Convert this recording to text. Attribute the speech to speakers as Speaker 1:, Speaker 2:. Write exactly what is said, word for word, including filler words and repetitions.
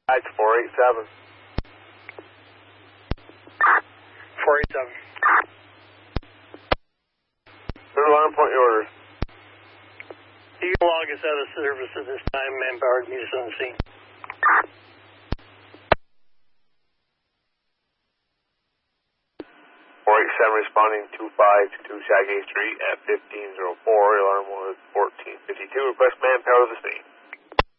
Speaker 1: That's four eight seven.
Speaker 2: four eight seven.
Speaker 1: Third alarm, point your orders.
Speaker 2: Eagle August out of service at this time. Manpower to meet us on the scene.
Speaker 1: four eight seven responding two five two two Shaggy Street at fifteen oh four. Alarm was fourteen fifty-two. Request manpower to the scene.